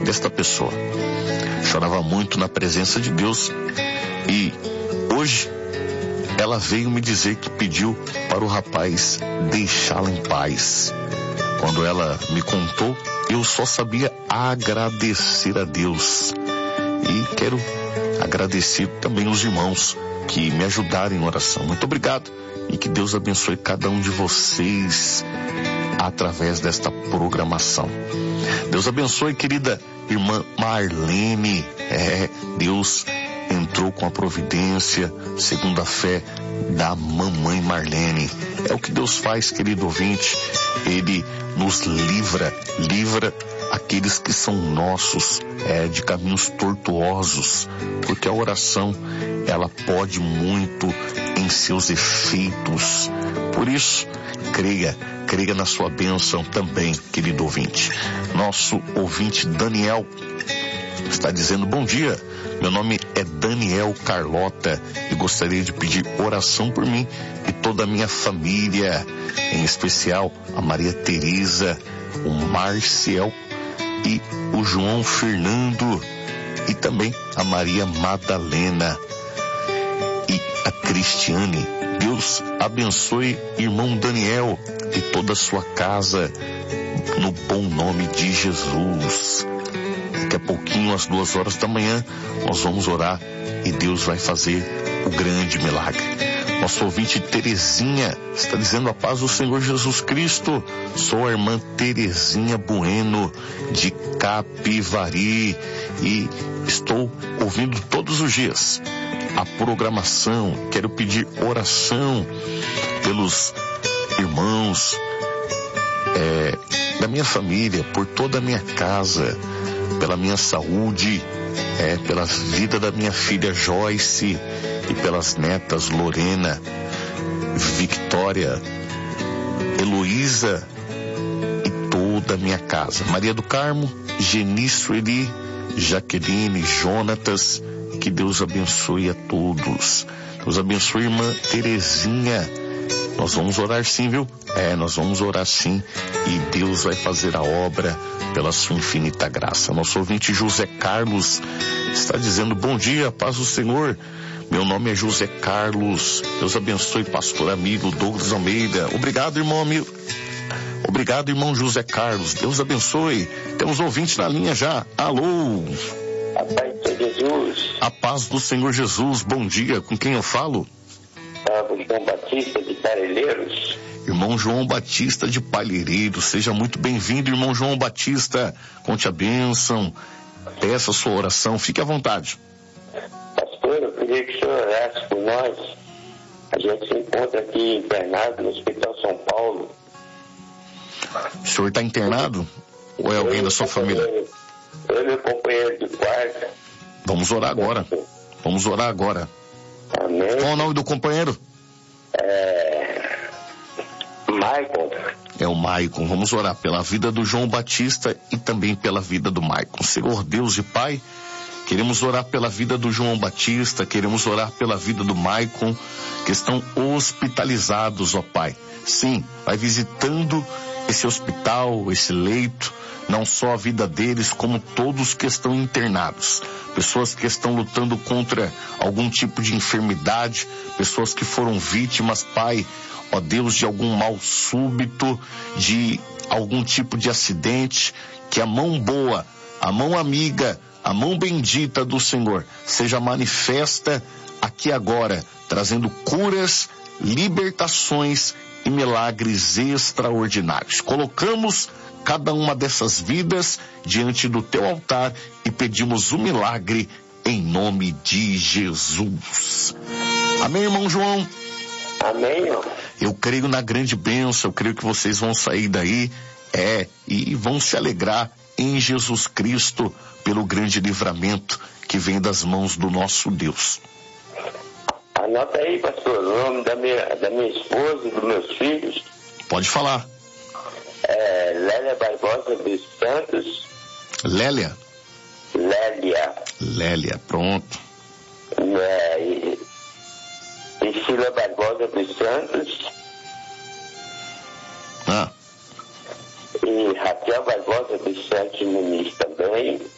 desta pessoa. Chorava muito na presença de Deus e hoje ela veio me dizer que pediu para o rapaz deixá-la em paz. Quando ela me contou, eu só sabia agradecer a Deus. E quero agradecer também os irmãos que me ajudaram em oração. Muito obrigado e que Deus abençoe cada um de vocês através desta programação. Deus abençoe, querida irmã Marlene. Deus entrou com a providência segundo a fé da mamãe Marlene. É o que Deus faz, querido ouvinte. Ele nos livra aqueles que são nossos de caminhos tortuosos, porque a oração ela pode muito em seus efeitos. Por isso, creia na sua bênção também, querido ouvinte. Nosso ouvinte Daniel está dizendo: bom dia, meu nome é Daniel Carlota e gostaria de pedir oração por mim e toda a minha família, em especial a Maria Teresa, o Marcial e o João Fernando e também a Maria Madalena e a Cristiane. Deus abençoe irmão Daniel e toda a sua casa no bom nome de Jesus. Daqui a pouquinho, às 2 horas da manhã, nós vamos orar e Deus vai fazer o grande milagre. Nosso ouvinte Terezinha está dizendo: a paz do Senhor Jesus Cristo. Sou a irmã Terezinha Bueno de Capivari e estou ouvindo todos os dias a programação. Quero pedir oração pelos irmãos da minha família, por toda a minha casa, pela minha saúde, pela vida da minha filha Joyce e pelas netas Lorena, Victória, Heloísa e toda a minha casa. Maria do Carmo, Genício Eli, Jaqueline, Jonatas, que Deus abençoe a todos. Deus abençoe a irmã Terezinha. Nós vamos orar sim, viu? Nós vamos orar sim e Deus vai fazer a obra pela sua infinita graça. Nosso ouvinte José Carlos está dizendo: bom dia, paz do Senhor. Meu nome é José Carlos. Deus abençoe pastor amigo Douglas Almeida. Obrigado, irmão amigo. Obrigado, irmão José Carlos. Deus abençoe. Temos ouvintes na linha já. Alô. A paz do Senhor Jesus. A paz do Senhor Jesus. Bom dia. Com quem eu falo? João Batista de Parelheiros. Irmão João Batista de Palheireiros, seja muito bem-vindo, irmão João Batista. Conte a bênção, peça a sua oração, fique à vontade. Pastor, eu queria que o senhor orasse por nós. A gente se encontra aqui internado no Hospital São Paulo. O senhor está internado? Ou é alguém da sua família? Eu e meu companheiro de quarto. Vamos orar agora. Vamos orar agora. Amém. Qual é o nome do companheiro? Maicon. É o Maicon. Vamos orar pela vida do João Batista e também pela vida do Maicon. Senhor Deus e Pai, queremos orar pela vida do João Batista, queremos orar pela vida do Maicon, que estão hospitalizados, ó Pai. Sim, vai visitando esse hospital, esse leito, não só a vida deles, como todos que estão internados. Pessoas que estão lutando contra algum tipo de enfermidade, pessoas que foram vítimas, Pai, ó Deus, de algum mal súbito, de algum tipo de acidente, que a mão boa, a mão amiga, a mão bendita do Senhor seja manifesta aqui agora, trazendo curas, libertações e milagres extraordinários. Colocamos cada uma dessas vidas diante do teu altar e pedimos o milagre em nome de Jesus. Amém, irmão João? Amém, irmão. Eu creio na grande bênção, eu creio que vocês vão sair daí, e vão se alegrar em Jesus Cristo pelo grande livramento que vem das mãos do nosso Deus. Anota aí, pastor, o nome da minha esposa e dos meus filhos. Pode falar. Lélia Barbosa dos Santos. Lélia? Lélia, pronto. E Sheila Barbosa dos Santos. E Raquel Barbosa dos Santos Muniz também.